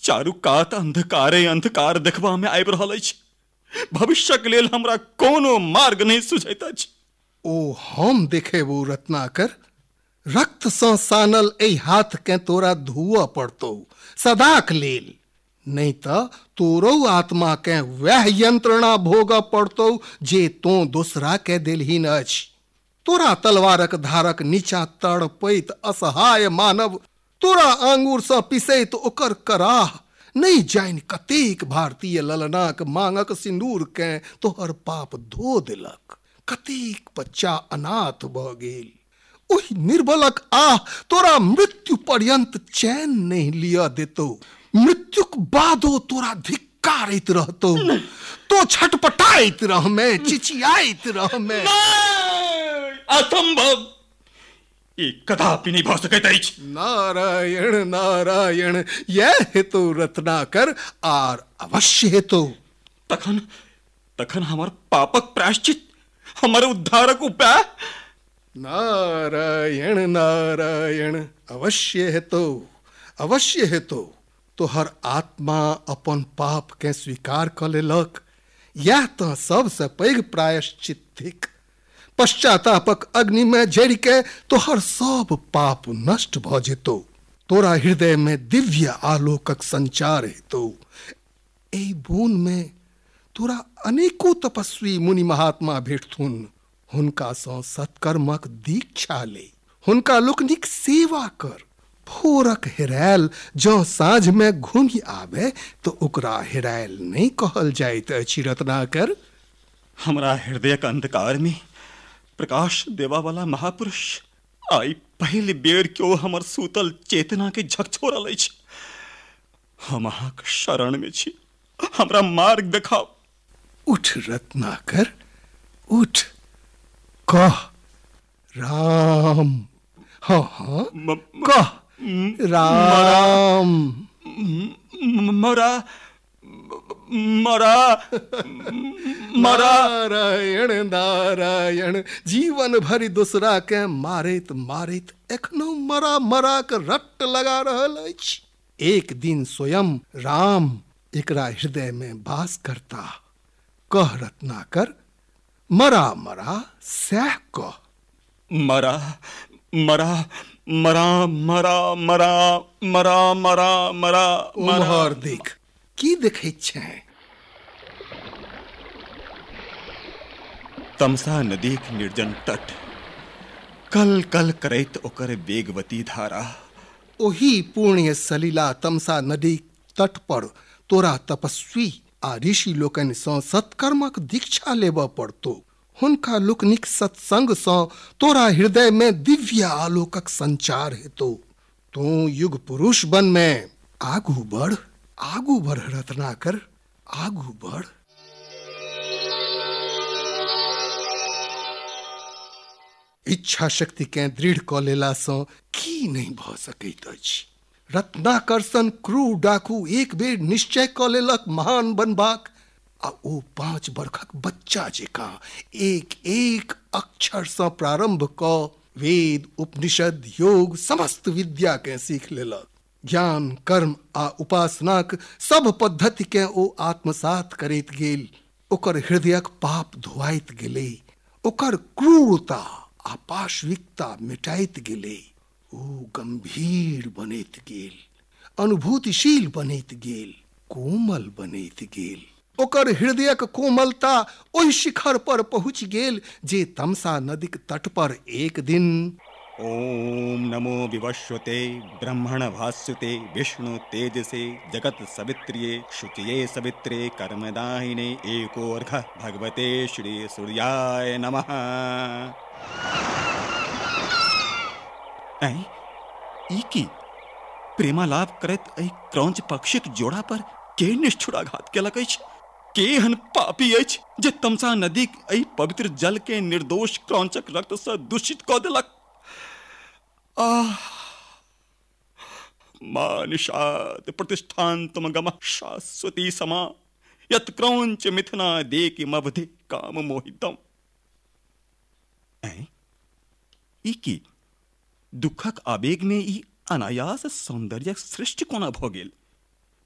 चारू कात अंधकारे अंधकार देखबा में आबि रहल अछि। भविष्यक लेल हमरा कोनो मार्ग नहीं सुझैत अछि। ओ हम देखेबो रत्नाकर, रक्त सँ सानल एहि हाथ के तोरा धुआ पड़तौ सदाक लेल, नहीं त तोरो आत्मा के वह यंत्रणा भोग पड़तौ जे तो दूसरा के देलहीन अछि। तोरा तलवारक धारक नीचा तड़पैत असहाय मानव तोरा आंगुर सँ पिसैत ओकर कराह नहीं जानि कतेक भारतीय ललनाक मांगक सिंदूर के तोहर पाप धो देलक। कतेक बच्चा अनाथ भ गेल। ओहि निर्बलक आह तोरा मृत्यु पर्यंत चैन नहीं लिया देतो। मृत्युक बादो तोरा धिक्कारैत रहतो। तो छटपटाइत रह में, चिचियाइत रह में। असंभव, ई कदापि नहीं भ सकैत अछि। नारायण नारायण, यह हेतु रत्नाकर आर अवश्य हेतु। तखन तखन हमर पापक प्रायश्चित, हमर उद्धारक उपाय। नारायण नारायण, अवश्य हेतु, अवश्य हेतु। तोहर आत्मा अपन पाप के स्वीकार क लेलक, यह तो सबसे पैघ प्रायश्चित थिक। पश्चातापक अग्नि में जड़ के तोहर सब पाप नष्ट भ जेतो। तोरा हृदय में दिव्य आलोकक संचार हेतु। एहि बून में तोरा अनेको तपस्वी मुनि महात्मा भेटथुन। हुनका सँ सत्कर्मक दीक्षा ले, हुनका लोकनिक सेवा कर। भोरक हेरायल जँ साँझ में घुमि आवे तो ओकरा हेरायल नहीं कहल जाइत अछि रत्नाकर। हमरा हृदयक अंधकार में प्रकाश देवा वाला महापुरुष आई पहले बेर क्यों हमर सूतल चेतना के झकझोरल अछि। हम अहाँक शरण में छी, हमरा मार्ग देखाओ। उठ रत्नाकर, उठ, कह राम। हाँ हाँ, कह राम। मरा मरा मरा। नारायण नारायण, जीवन भरि दूसरा के मारैत मारैत एखनो मरा मरा के रट्ट लगा रहल अछि। एक दिन स्वयं राम एकरा हृदय में वास करता। कह रत्नाकर, मरा मरा सह कह। मरा मरा मरा मरा मरा मरा मरा मरा। उम्हर देख, की देखैत छै? तमसा नदीक निर्जन तट, कल कल करैत ओकर वेगवती धारा। ओही पुण्य सलीला तमसा नदी तट पर तोरा तपस्वी आ ऋषि लोकनि सँ सत्कर्मक दीक्षा लेबऽ पड़तो। हुनका लोकनिक सत्संग सँ तोरा हृदय में दिव्य आलोकक संचार हेतु। तू युग पुरुष बन में आगू बढ़ रत्नाकर, आगू बढ़। इच्छा शक्ति के दृढ़ क लेला सँ की नहीं भ सकैत अछि। रत्नाकर्षण क्रूर डाकू एक बेर निश्चय क लेलक महान बनबाक, आ ओ 5 बरखक बच्चा जेका एक एक अक्षर सँ प्रारंभ क वेद उपनिषद योग समस्त विद्या के सीख लेलक। ज्ञान कर्म आ उपासनाक सब पद्धति के ओ आत्मसात करैत गेल। ओकर हृदयक पाप धुआइत गेलै, ओकर क्रूरता आ पाशविकता मिटाइत गेलै। ओ गंभीर बनैत गेल, अनुभूतिशील बनैत गेल, कोमल बनैत गेल। ओकर हृदयक कोमलता ओहि शिखर पर पहुँच गेल जे तमसा नदीक तट पर एक दिन ओम नमो विवस्वते ब्रह्मण भास्युते विष्णु तेजसे जगत सवित्रिये शुचिये सवित्रे कर्मदाहिने एकोर्घ भगवते श्री सूर्याय नमः। ई की प्रेमालाप करैत एहि क्रौंच पक्षीक जोड़ा पर के निष्ठुराघात केलक अछि? केहन पापी अछि जे तमसा नदीक एहि पवित्र जल के निर्दोष क्रौंचक रक्त सँ दूषित कऽ देलक? मा निषाद प्रतिष्ठान्तम गमः शाश्वती समा यत् क्रौंच मिथुना देकी मवधि काम मोहितम। ई की दुखक आवेग में ई अनायास सौंदर्यक सृष्टि कोना भऽ गेल?